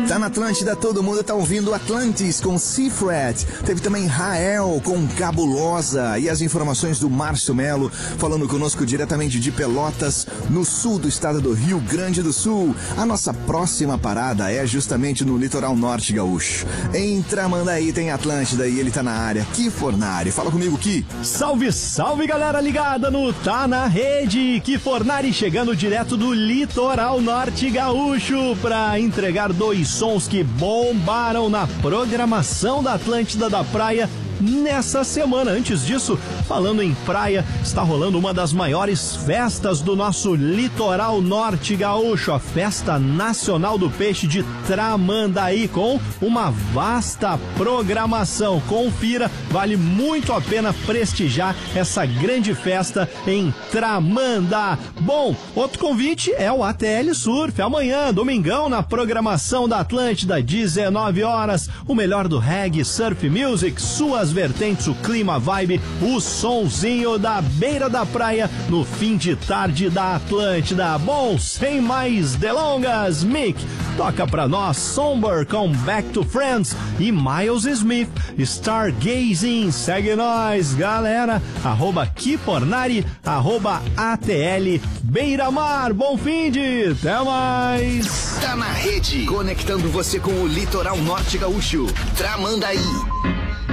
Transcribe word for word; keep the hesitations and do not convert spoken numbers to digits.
Tá na Atlântida, todo mundo tá ouvindo Atlantis com Seafret. Teve também Rael com Cabulosa. E as informações do Márcio Melo, falando conosco diretamente de Pelotas, no sul do estado do Rio Grande do Sul. A nossa próxima parada é justamente no litoral norte gaúcho. Em Tramandaí tem Atlântida e ele tá na área. Ki Fornari, fala comigo, Ki. Salve, salve galera ligada no Tá na Rede. Ki Fornari chegando direto do litoral norte gaúcho pra entregar dois sons que bombaram na programação da Atlântida da Praia nessa semana. Antes disso, falando em praia, está rolando uma das maiores festas do nosso litoral norte gaúcho, a Festa Nacional do Peixe de Tramandaí, com uma vasta programação. Confira, vale muito a pena prestigiar essa grande festa em Tramanda. Bom, outro convite é o A T L Surf, amanhã, domingão, na programação da Atlântida, dezenove horas, o melhor do reggae, surf music, suas vertentes, o clima, vibe, o sonzinho da beira da praia no fim de tarde da Atlântida. Bom, sem mais delongas, Mick, toca pra nós Somber com Back to Friends e Miles Smith, Stargazing. Segue nós, galera, arroba Ki Fornari, arroba A T L Beira Mar. Bom fim de, até mais. Tá na rede, conectando você com o litoral norte gaúcho, Tramandaí.